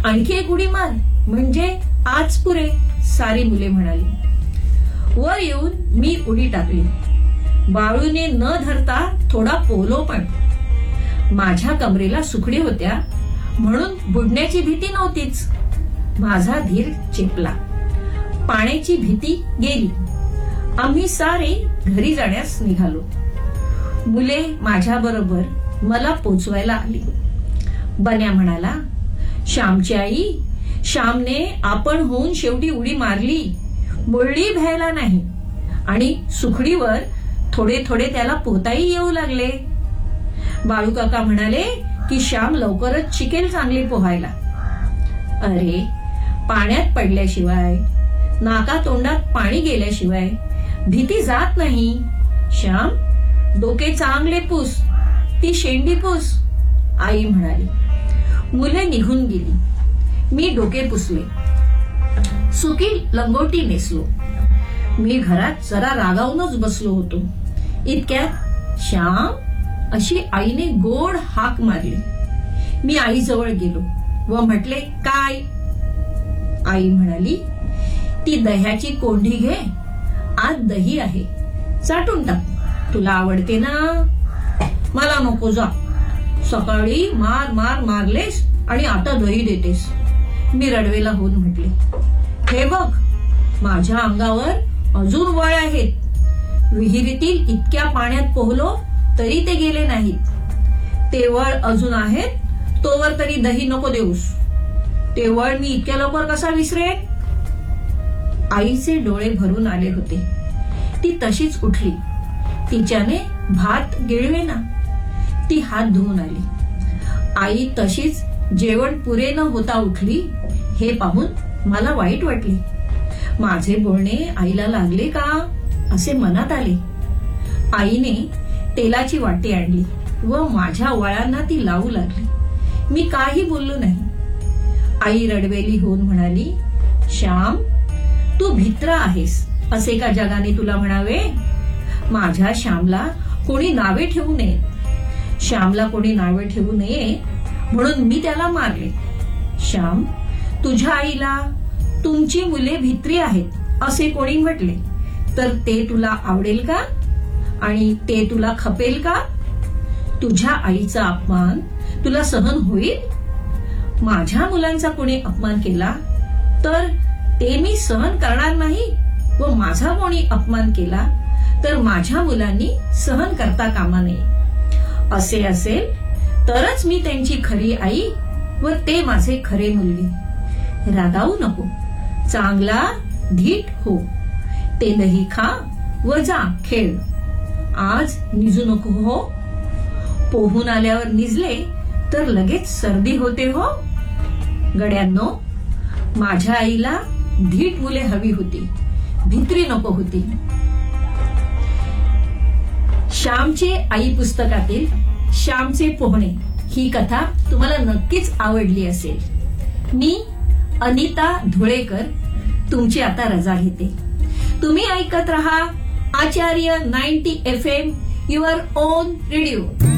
आणखी एक उडी मार म्हणजे आज पुरे, सारी मुले म्हणाली. वर येऊन मी उडी टाकली. बाळूने न धरता थोडा पोहलो पण. माझ्या कमरेला सुकडी होत्या म्हणून बुडण्याची भीती नव्हतीच. माझा धीर चेपला. पाण्याची भीती गेली. आम्ही सारे घरी जाण्यास निघालो. मुले माझ्या बरोबर मला पोचवायला आली. बन्या म्हणाला, श्यामची आई, श्यामने आपण होऊन शेवटी उडी मारली, मुरळी भ्यायला नाही आणि सुखडीवर थोडे थोडे त्याला पोहताही येऊ लागले. बाळू काका म्हणाले की श्याम लवकरच शिकेल चांगली पोहायला. अरे, पाण्यात पडल्याशिवाय, नाका तोंडात पाणी गेल्याशिवाय भीती जात नाही. श्याम, डोके चांगले पुस, ती शेंडी पुस, आई म्हणाली. मुले निघून गेली. मी डोके पुसले. सुकी लंगोटी नेसलो. मी घरात जरा रागावूनच बसलो होतो. इतक्यात श्याम अशी आईने गोड हाक मारली. मी आईजवळ गेलो व म्हटले, काय? आई म्हणाली, ती दह्याची कोंडी घे, आज दही आहे, चाटून टाक, तुला आवडते ना. मला नको, जा. सकाळी मार मार मारलेस आणि आता दही देतेस. मी रडवेला होऊन म्हटले, हे बघ, माझ्या अंगावर अजून वळ आहेत. विहिरीतील इतक्या पाण्यात पोहलो तरी ते गेले नाहीत. ते वळ अजून आहेत, तोवर तरी दही नको देऊस. ते वळ मी इतक्या लवकर कसा विसरेन? आईचे डोळे भरून आले होते. ती तशीच उठली. तिच्याने भात गिळवेना. ती हात धुवून आली. आई तशीच जेवण पुरे न होता उठली. हे पाहून मला वाईट वाटले. माझे बोलणे आईला लागले का असे मनात आले. आईने तेलाची वाटी आणली व माझ्या वळांना ती लावू लागली. मी काही बोललो नाही. आई रडवेली होऊन म्हणाली, श्याम, तू भित्रा आहेस असे का जगाने तुला म्हणावे? माझ्या श्यामला कोणी नावे ठेवू नये. श्यामला कोणी नावे ठेवू नये म्हणून मी त्याला मारले. श्याम, तुझ्या आईला तुमची मुले भित्री आहेत असे कोणी म्हटले तर ते तुला आवडेल का आणि ते तुला खपेल का? तुझ्या आईचा अपमान तुला सहन होईल? माझ्या मुलांचा कोणी अपमान केला तर ते मी सहन करणार नाही व माझा कोणी अपमान केला तर माझ्या मुलांनी सहन करता कामा नये. असे असेल तरच मी त्यांची खरी आई व ते माझे खरे मुलगे. रागावू नको, चांगला धीट हो. ते दही खा व जा खेळ. आज निजू नको हो. पोहून आल्यावर निजले तर लगेच सर्दी होते हो. गड्यांनो, माझ्या आईला धीट मुले हवी होती, भित्री नको होती. श्यामचे आई पुस्तकातील श्यामचे पोहणे ही कथा तुम्हाला नक्कीच आवडली असेल. मी अनिता धुळेकर तुमची आता रजा घेते. तुम्ही ऐकत रहा आचार्य 90 FM, युअर ओन रेडिओ.